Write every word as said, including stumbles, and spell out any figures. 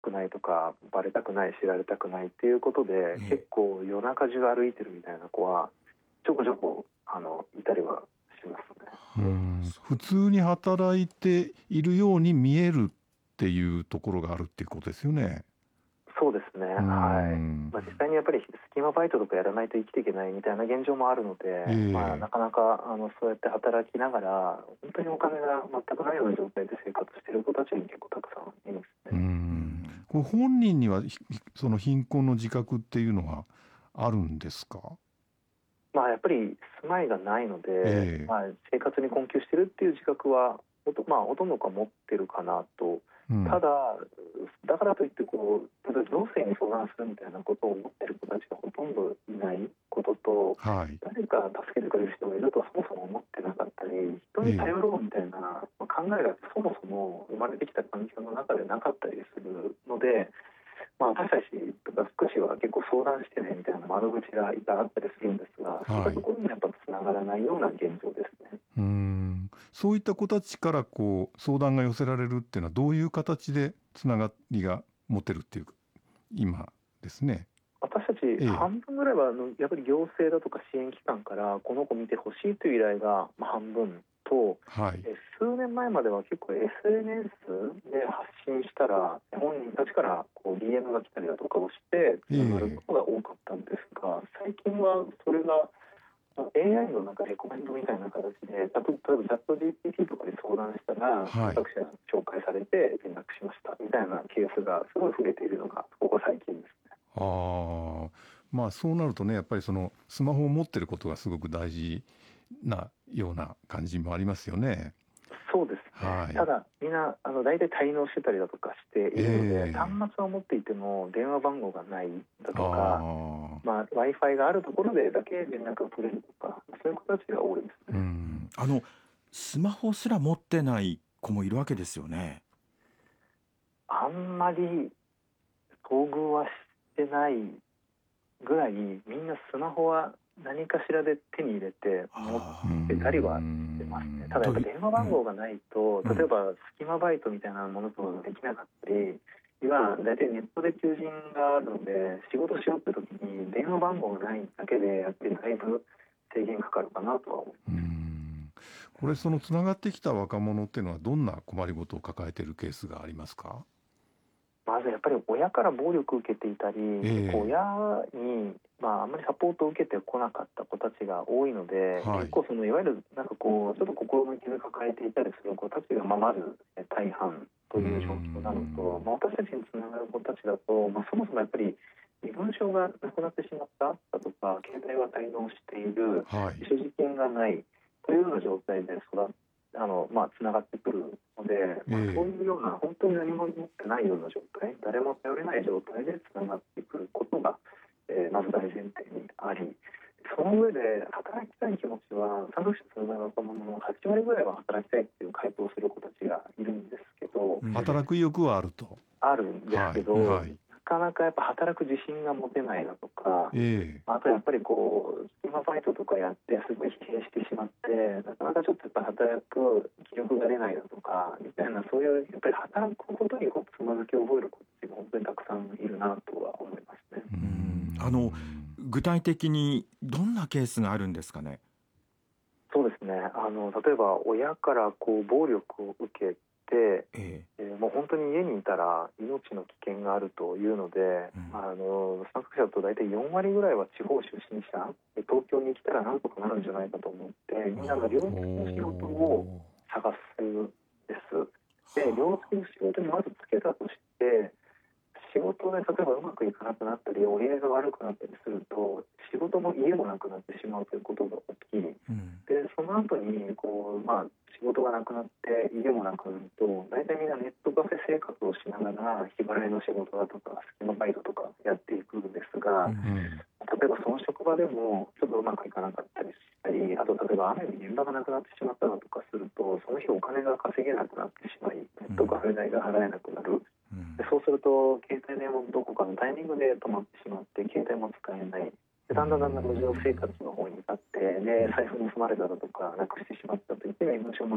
くないとか、バレたくない、知られたくないっていうことで、 ええ結構夜中中歩いてるみたいな子はちょこちょこあのいたりはしますね。 うん、普通に働いているように見えるっていうところがあるっていうことですよね。 そうですね、 うはい。 ん、 まあ、実際にやっぱり隙間バイトとかやらないと生きていけないみたいな現状もあるので、 ええまあ、なかなかあのそうやって働きながら本当にお金が全くないような状態で生活している子たちに結構たくさんいますうね。 ん、これ本人にはひその貧困の自覚っていうのはあるんですか？ まあ、やっぱり住まいがないので、 ええまあ、生活に困窮しているっていう自覚はほと、まあ、ほとんどが持ってるかなと。 うん、 ただだからといってこう例えば行政に相談するみたいなことを思っている子たちがほとんどいないことと、 はい、 誰か助けてくれる人がいるとはそもそも思ってなかったり、人に頼ろうみたいな考えがそもそも生まれてきた環境の中でなかったりするので、まあ、私たちとか福祉は結構相談してねみたいな窓口がいっぱいあったりするんですが、そういったところにやっぱつながらないような現状ですね。 うん、そういった子たちからこう相談が寄せられるっていうのはどういう形でつながりが持てるっていうか今ですね。 私たちええ半分ぐらいはあのやっぱり行政だとか支援機関からこの子見てほしいという依頼がまあ半分と、 はい、 え数年前までは結構 エスエヌエス で発信したら本人たちからこう ディーエム が来たりだとかをしてつながることが多かったんですが、最近はそれが エーアイ のなんかレコメンドみたいな形で、例えばチャット ジーピーティー とかで相談したらはい、 作者が紹介されて連絡しましたみたいなケースがすごい増えているのがここ最近ですね。 ああ、まあそうなるとね、やっぱりそのスマホを持ってることがすごく大事なような感じもありますよね。 そうですね、 はい。 ただみんなあの大体滞納してたりだとかしているので、 ええ端末を持っていても電話番号がないだとか、 ああ、 まあ、w i f i があるところでだけ連絡が取れるとか、そういう子たちが多いですうね。 ん、 あのスマホすら持ってない子もいるわけですよね。 あんまり遭遇はしてないぐらいみんなスマホは何かしらで手に入れて持っあてたりはしてますね。ただやっぱ電話番号がないと、 うん例えば隙間バイトみたいなものとかができなかったり、今大体ネットで求人があるので仕事しようって時に電話番号がないだけでやってだいぶ制限かかるかなとは思います。 うん、これそのつながってきた若者っていうのはどんな困りごとを抱えているケースがありますか？ まずやっぱり親から暴力を受けていたり、 ええ結構親に、まあ、あんまりサポートを受けてこなかった子たちが多いので、 はい結構そのいわゆるなんかこうちょっと心の傷を抱えていたりする子たちが、まあ、まずえ大半という状況なのと、まあ、私たちにつながる子たちだと、まあ、そもそもやっぱり身分証がなくなってしまっただとか、携帯は滞納している、 はい、 所持金がないというような状態で育っあのまあ、つながってくるので、まあ、 ええそういうような本当に何も持ってないような状態、誰も頼れない状態でつながってくることが、えーまず大前提にあり、その上で働きたい気持ちは参加者数の若者のはち割ぐらいは働きたいっていう回答をする子たちがいるんですけど、 うん、 働く意欲はあると。 あるんですけど、 はい、はい、 なかなかやっぱ働く自信が持てないだとか、 ええあとやっぱりこう隙間バイトとかやってすごい疲弊してしまって、なかなかちょっとやっぱ働く気力が出ないだとかみたいな、そういうやっぱり働くことにこうつまずきを覚える子たちが本当にたくさんいるなとは思いますね。 ううんあの具体的にどんなケースがあるんですかね。 そうですね、あの例えば親からこう暴力を受けて、 ええーもう本当に家にいたら命の危険があるというので、 うんあの参加者と大体よん割ぐらいは地方出身者で、東京に来たらなんとかなるんじゃないかと思ってみんなが両付きの仕事を探すんです。で両付きの仕事にまずつけたとして、仕事で例えばうまくいかなくなったり折り合いが悪くなったりすると仕事も家もなくなってしまうということが起き、 うんでその後にこう、まあ、仕事がなくなって家もなくなると大体みんなネットカフェ生活をしながら日払いの仕事だとか隙間バイトとかやっていくんですが、 うんうん、 例えばその職場でもちょっとうまくいかなかったりしたり、あと例えば雨に現場がなくなってしまったりとかするとその日お金が稼げなくなってしまいネットカフェ代が払えなくなる。 うんでそうすると携帯電話もどこかのタイミングで止まってしまって携帯も使えない。でだんだんだんだん路上生活の方に至って、で財布盗まれただとかなくしてしまったといって身分証も